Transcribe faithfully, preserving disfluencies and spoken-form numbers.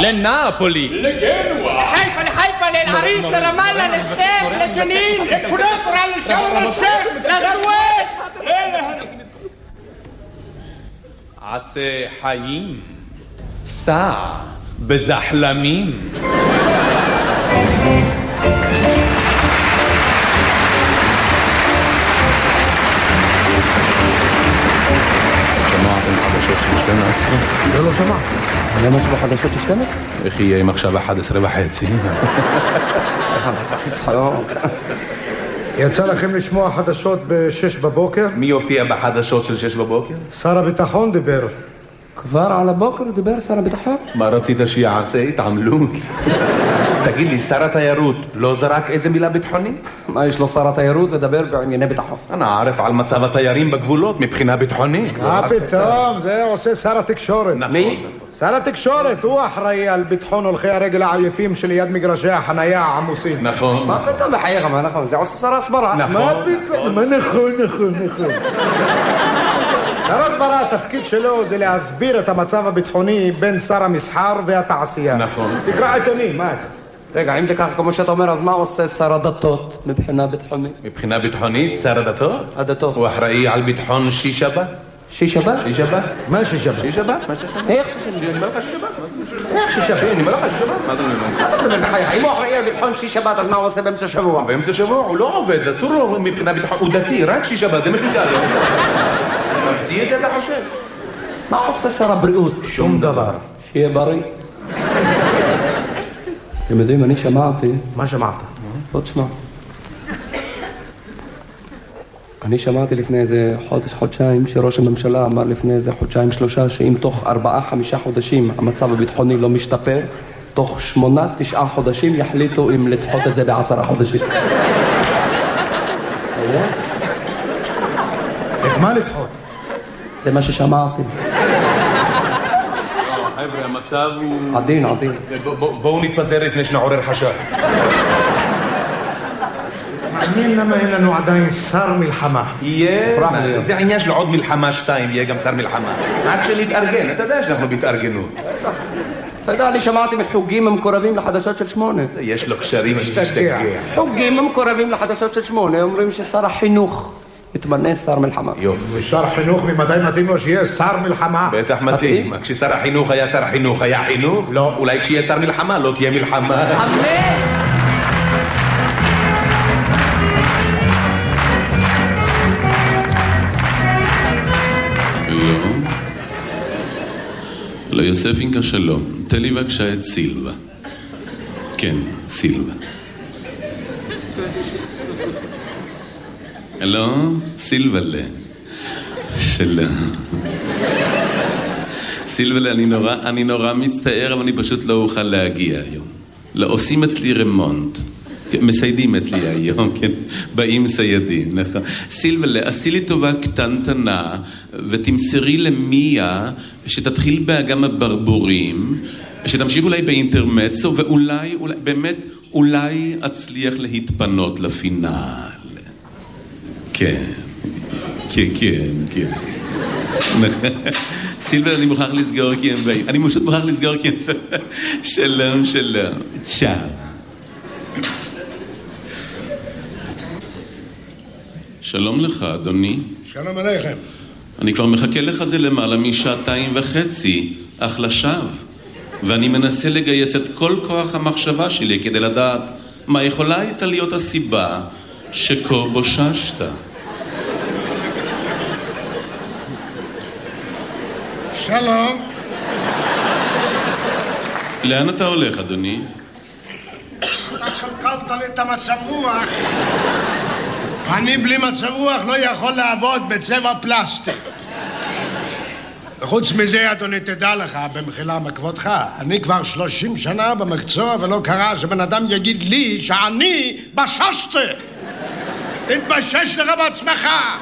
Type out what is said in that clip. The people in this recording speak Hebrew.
לנאפולי, לגנואה, לחיפה, לחיפה, לאל-עריש, לרמאללה, לשכם, לג'נין, לקונטרה, לשארם א-שייח, לסואץ. עשה חיים, סע בזחלמים. שמעתם חדשות של שתים עשרה? זה לא שמע. היה משהו בחדשות של שתים עשרה? איך יהיה עם עכשיו אחת עשרה וחצי? יצא לכם לשמוע חדשות בשש בבוקר? מי יופיע בחדשות של שש בבוקר? שר הביטחון דיבר. כבר על הבוקר דיבר שר הביטחון? מה רצית שיעשה? התעמלות. תגיד לי, שר התיירות לא זרק איזה מילה ביטחונית? מה יש לו שר התיירות לדבר בענייני ביטחון? אני ערף על מצב התיירים בגבולות מבחינה ביטחונית. מה פתאום? זה עושה שר התקשורת. מי? שר התקשורת, הוא אחראי על ביטחון הולכי הרגל העייפים שליד מגרשי החנייה העמוסים. נכון. מה פתאום בחייך? מה נכון? זה עושה שר הסברה. מה פתאום? מה נכון, נכון, נכון. שר הסברה, התפקיד שלו זה להסביר את המצב הביטחוני בין שר המסחר והתעשייה. נכון. תקרא עיתונים, מה? רגע, אם זה ככה כמו שאתה אומר, אז מה עושה שר הדתות מבחינה ביטחונית? מבחינה ביטחונית, שר הדתות? הדתות. הוא אחראי על ביטחון שישבה? שישבה? שישבה? מה שישבה? שישבה? איך אני אומר לך שישבה? איך שישבה? אני אומר לך שישבה? מה זה אומר? אם הוא אחראי על ביטחון שישבת, אז מה הוא עושה באמצע שבוע? באמצע שבוע הוא לא עובד, אסור לו מבחינה ביטחון, הוא דתי, רק שישבה, זה מחידה לו. ממציא את זה אתה חושב? מה עושה שר הבריאות? שום דבר. שיהיה בריא. אתם יודעים, אני שמעתי... מה שמעת? בוא תשמע. אני שמעתי לפני איזה חודש, חודשיים, שראש הממשלה אמר לפני איזה חודשיים, שלושה, שאם תוך ארבעה, חמישה חודשים המצב הביטחוני לא משתפר, תוך שמונה, תשעה חודשים יחליטו אם לדחות את זה בעשרה חודשים. את מה לדחות? זה מה ששמעתי. חבר'ה, המצב הוא... עדין, עדין. בואו נתפזר לפני שנעורר חשד. מעניין למה אין לנו עדיין שר מלחמה. יהיה, זה העניין של עוד מלחמה שתיים, יהיה גם שר מלחמה. עד שנתארגן, אתה יודע שאנחנו בהתארגנות. אתה יודע, אני שמעתי מחוגים המקורבים לחדשות של שמונה. יש לו קשרים, אני משתגע. חוגים המקורבים לחדשות של שמונה אומרים ששר החינוך התמנה שר מלחמה. יופי. ושר חינוך ממתי מתאים לו שיהיה שר מלחמה? בטח מתאים. כששר החינוך היה שר החינוך, היה חינוך? לא. אולי כשיהיה שר מלחמה, לא תהיה מלחמה. אמן! לא, יוסף אינקה שלום, תן לי בבקשה את סילבה. כן, סילבה. הלו, סילבלה. שלום. סילבלה, אני נורא, אני נורא מצטער, אבל אני פשוט לא אוכל להגיע היום. לא, עושים אצלי רמונט. מסיידים אצלי היום, כן? באים סיידים, נכון. סילבלה, עשי לי טובה קטנטנה, ותמסרי למיה שתתחיל באגם הברבורים, שתמשיך אולי באינטרמצו, ואולי, אולי, באמת, אולי אצליח להתפנות לפינל. כן, כן, כן, כן. סילבלה, אני מוכרח לסגור כי הם באים. אני פשוט מוכרח לסגור כי הם... שלום, שלום. צ'או. שלום לך, אדוני. שלום עליכם. אני כבר מחכה לך זה למעלה משעתיים וחצי, אך לשווא. ואני מנסה לגייס את כל כוח המחשבה שלי כדי לדעת מה יכולה הייתה להיות הסיבה שכה בוששת. שלום. לאן אתה הולך, אדוני? אתה קלקלת לי את המצב רוח. אני בלי מצב רוח לא יכול לעבוד בצבע פלסטיק. וחוץ מזה, אדוני, תדע לך, במחילה מכבודך, אני כבר שלושים שנה במקצוע ולא קרה שבן אדם יגיד לי שאני בששתי. תתבשש לך בעצמך.